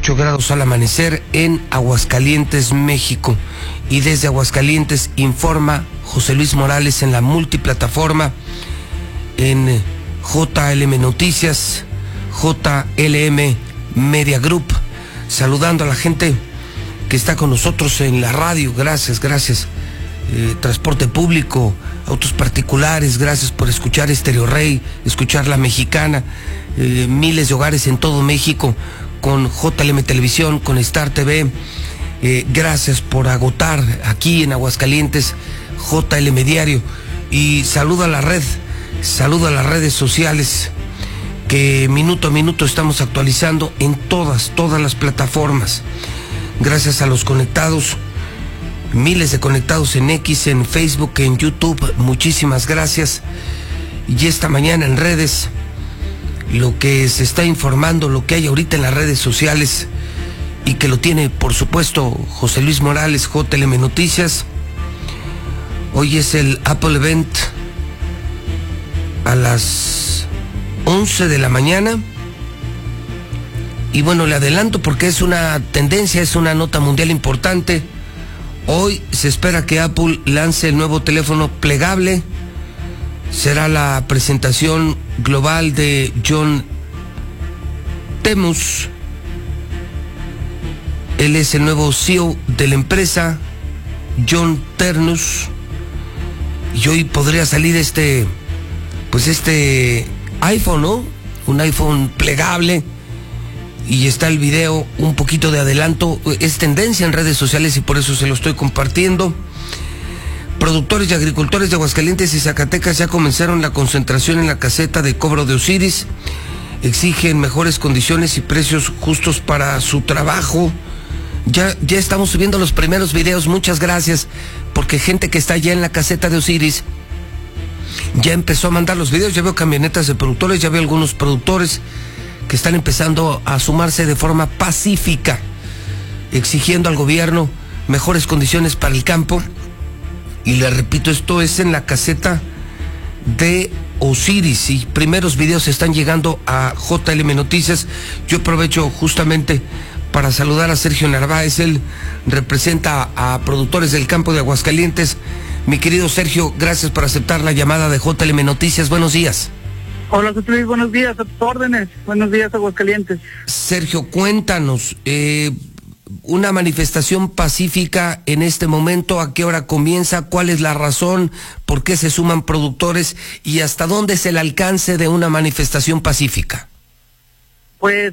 18 grados al amanecer en Aguascalientes, México. Y desde Aguascalientes informa José Luis Morales en la multiplataforma, en JLM Noticias, JLM Media Group, saludando a la gente que está con nosotros en la radio. Gracias. Transporte público, autos particulares, gracias por escuchar Estéreo Rey, escuchar La Mexicana, miles de hogares en todo México con JLM Televisión, con Star TV. Gracias por agotar aquí en Aguascalientes JLM Diario, y saludo a las redes sociales que minuto a minuto estamos actualizando en todas las plataformas. Gracias a los conectados, miles de conectados en X, en Facebook, en YouTube, muchísimas gracias. Y esta mañana en redes, lo que se está informando, lo que hay ahorita en las redes sociales, y que lo tiene por supuesto José Luis Morales, JLM Noticias. Hoy es el Apple Event a las 11 de la mañana. Y bueno, le adelanto porque es una tendencia, es una nota mundial importante. Hoy se espera que Apple lance el nuevo teléfono plegable. Será la presentación global de John Temus. Él es el nuevo CEO de la empresa, John Ternus. Y hoy podría salir este iPhone, ¿no? Un iPhone plegable. Y está el video, un poquito de adelanto. Es tendencia en redes sociales y por eso se lo estoy compartiendo. Productores y agricultores de Aguascalientes y Zacatecas ya comenzaron la concentración en la caseta de cobro de Osiris. Exigen mejores condiciones y precios justos para su trabajo. Ya estamos subiendo los primeros videos, muchas gracias, porque gente que está ya en la caseta de Osiris ya empezó a mandar los videos. Ya veo camionetas de productores, ya veo algunos productores que están empezando a sumarse de forma pacífica, exigiendo al gobierno mejores condiciones para el campo. Y le repito, esto es en la caseta de Osiris, y primeros videos están llegando a JLM Noticias. Yo aprovecho justamente para saludar a Sergio Narváez. Él representa a productores del campo de Aguascalientes. Mi querido Sergio, gracias por aceptar la llamada de JLM Noticias. Buenos días. Hola, José Luis, buenos días, a tus órdenes. Buenos días, Aguascalientes. Sergio, cuéntanos, una manifestación pacífica en este momento, ¿a qué hora comienza? ¿Cuál es la razón? ¿Por qué se suman productores? ¿Y hasta dónde es el alcance de una manifestación pacífica? Pues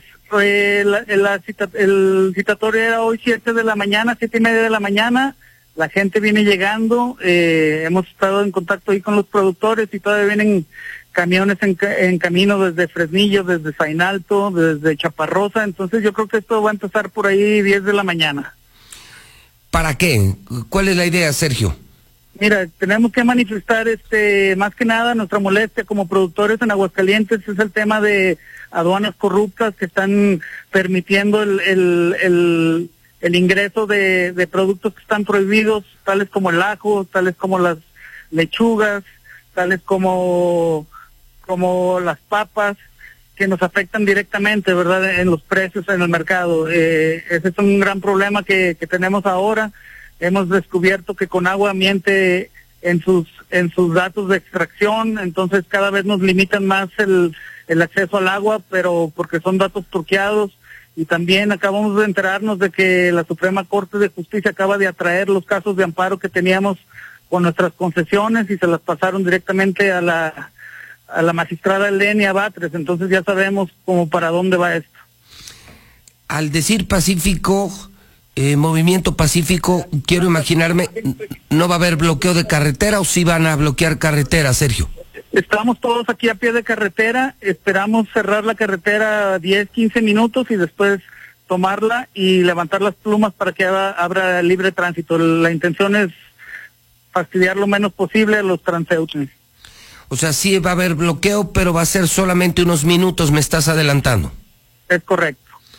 el citatorio era hoy 7 de la mañana, 7:30 de la mañana. La gente viene llegando, hemos estado en contacto ahí con los productores y todavía vienen camiones en camino desde Fresnillo, desde Zainalto, desde Chaparrosa. Entonces yo creo que esto va a empezar por ahí 10 de la mañana. ¿Para qué? ¿Cuál es la idea, Sergio? Mira, tenemos que manifestar más que nada nuestra molestia como productores en Aguascalientes. Es el tema de aduanas corruptas que están permitiendo el ingreso de productos que están prohibidos, tales como el ajo, tales como las lechugas, tales como las papas, que nos afectan directamente, ¿verdad?, en los precios en el mercado. Ese es un gran problema que tenemos ahora. Hemos descubierto que Conagua miente en sus datos de extracción, entonces cada vez nos limitan más el acceso al agua, pero porque son datos truqueados. Y también acabamos de enterarnos de que la Suprema Corte de Justicia acaba de atraer los casos de amparo que teníamos con nuestras concesiones y se las pasaron directamente a la magistrada Elenia Batres. Entonces ya sabemos cómo para dónde va esto. Al decir pacífico, movimiento pacífico, quiero imaginarme, ¿no va a haber bloqueo de carretera o sí van a bloquear carretera, Sergio? Estamos todos aquí a pie de carretera, esperamos cerrar la carretera 10, 15 minutos y después tomarla y levantar las plumas para que abra libre tránsito. La intención es fastidiar lo menos posible a los transeúntes. O sea, sí va a haber bloqueo, pero va a ser solamente unos minutos, me estás adelantando. Es correcto.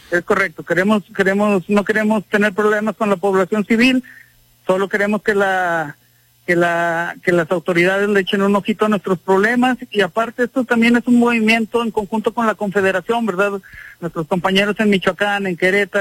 No queremos tener problemas con la población civil, solo queremos que las autoridades le echen un ojito a nuestros problemas, y aparte esto también es un movimiento en conjunto con la Confederación, ¿verdad? Nuestros compañeros en Michoacán, en Querétaro,